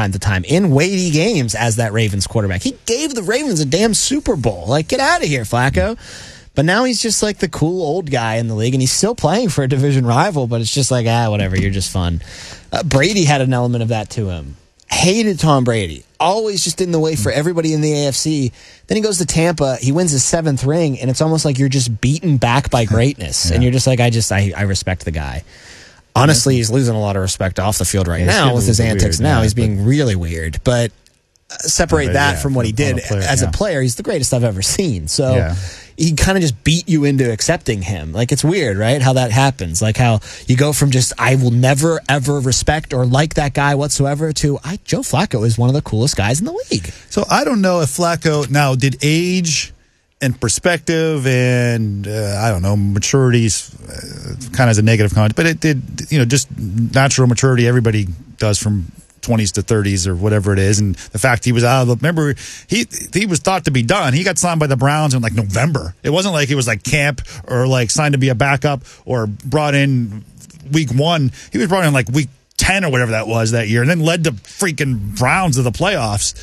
time to time in weighty games as that Ravens quarterback. He gave the Ravens a damn Super Bowl. Like, get out of here, Flacco. But now he's just like the cool old guy in the league, and he's still playing for a division rival, but it's just like, whatever, you're just fun. Brady had an element of that to him. Hated Tom Brady. Always just in the way for everybody in the AFC. Then he goes to Tampa. He wins his 7th ring, and it's almost like you're just beaten back by greatness. And you're just like, I respect the guy. Honestly, he's losing a lot of respect off the field now with his antics. He's being really weird. But separate that from what he did as a player. He's the greatest I've ever seen. So he kind of just beat you into accepting him. Like, it's weird, right? How that happens. Like how you go from just, I will never, ever respect or like that guy whatsoever to, Joe Flacco is one of the coolest guys in the league. So I don't know if Flacco, now, did age and perspective and, maturities kind of as a negative comment, but it did, just natural maturity everybody does from 20s to 30s or whatever it is, and the fact he was out of the, remember, he was thought to be done. He got signed by the Browns in like November. It wasn't like he was like camp or like signed to be a backup or brought in week 1. He was brought in like week 10 or whatever that was that year, and then led the freaking Browns to the playoffs.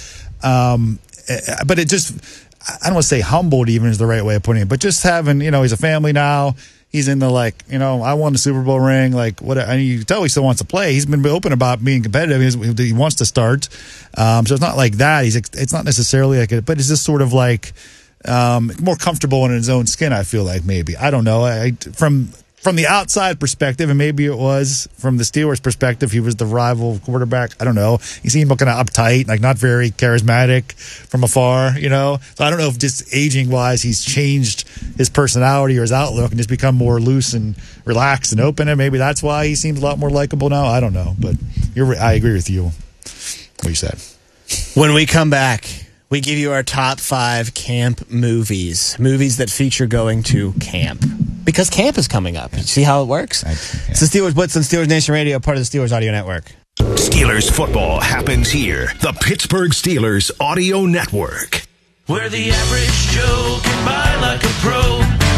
But it just, I don't want to say humbled even is the right way of putting it, but just having, he's a family now. He's in the I won the Super Bowl ring. You can tell he still wants to play. He's been open about being competitive. He wants to start. So it's not like that. It's not necessarily but it's just sort of more comfortable in his own skin, I feel like, maybe. I don't know. From the outside perspective, and maybe it was from the Steelers' perspective, he was the rival quarterback. I don't know. He seemed kind of uptight, not very charismatic from afar, So I don't know if just aging-wise he's changed his personality or his outlook and just become more loose and relaxed and open, and maybe that's why he seems a lot more likable now. I don't know, but I agree with you, what you said. When we come back, we give you our top 5 camp movies that feature going to camp. Because camp is coming up. See how it works? It's the Steelers Blitz on Steelers Nation Radio, part of the Steelers Audio Network. Steelers football happens here. The Pittsburgh Steelers Audio Network. Where the average Joe can buy like a pro.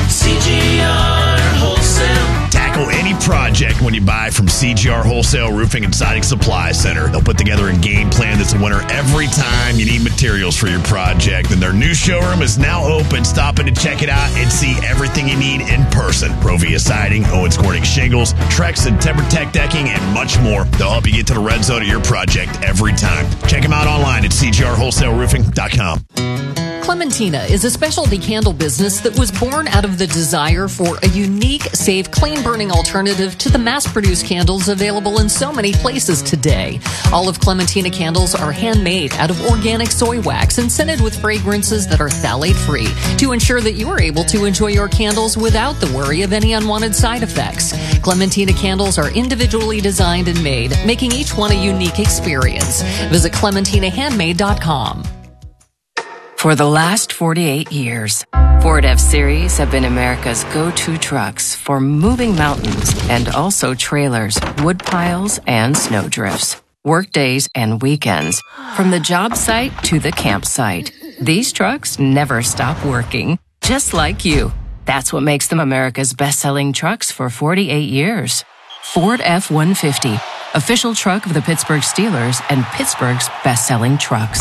CGR Wholesale. Tackle any project when you buy from CGR Wholesale Roofing and Siding Supply Center. They'll put together a game plan that's a winner every time you need materials for your project. And their new showroom is now open. Stop in to check it out and see everything you need in person. Provia Siding, Owens Corning Shingles, Trex and TimberTech Decking, and much more. They'll help you get to the red zone of your project every time. Check them out online at cgrwholesaleroofing.com. Clementina is a specialty candle business that was born out of the desire for a unique, safe, clean-burning alternative to the mass-produced candles available in so many places today. All of Clementina candles are handmade out of organic soy wax and scented with fragrances that are phthalate-free to ensure that you are able to enjoy your candles without the worry of any unwanted side effects. Clementina candles are individually designed and made, making each one a unique experience. Visit ClementinaHandmade.com. For the last 48 years, Ford F-Series have been America's go-to trucks for moving mountains and also trailers, wood piles, and snow drifts. Workdays and weekends, from the job site to the campsite. These trucks never stop working, just like you. That's what makes them America's best-selling trucks for 48 years. Ford F-150, official truck of the Pittsburgh Steelers and Pittsburgh's best-selling trucks.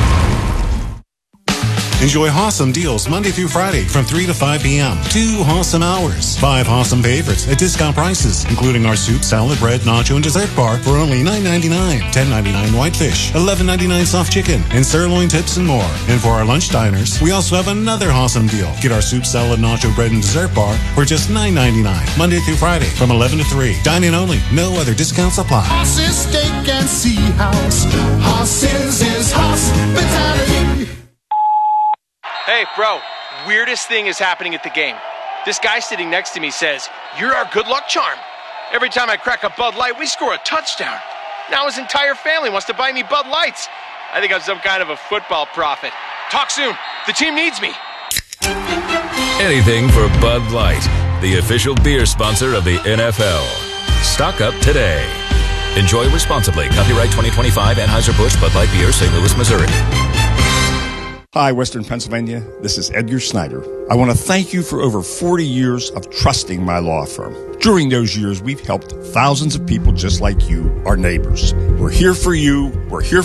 Enjoy awesome deals Monday through Friday from 3 to 5 p.m. 2 awesome hours. 5 awesome favorites at discount prices, including our soup, salad, bread, nacho, and dessert bar for only $9.99. $10.99 whitefish, $11.99 soft chicken, and sirloin tips and more. And for our lunch diners, we also have another awesome deal. Get our soup, salad, nacho, bread, and dessert bar for just $9.99. Monday through Friday from 11 to 3. Dine-in only. No other discounts apply. Horses, steak, and sea house. Horses is hospitality. Hey, bro, weirdest thing is happening at the game. This guy sitting next to me says, "You're our good luck charm." Every time I crack a Bud Light, we score a touchdown. Now his entire family wants to buy me Bud Lights. I think I'm some kind of a football prophet. Talk soon. The team needs me. Anything for Bud Light, the official beer sponsor of the NFL. Stock up today. Enjoy responsibly. Copyright 2025 Anheuser-Busch Bud Light Beer, St. Louis, Missouri. Hi, Western Pennsylvania. This is Edgar Snyder. I want to thank you for over 40 years of trusting my law firm. During those years, we've helped thousands of people just like you, our neighbors. We're here for you. We're here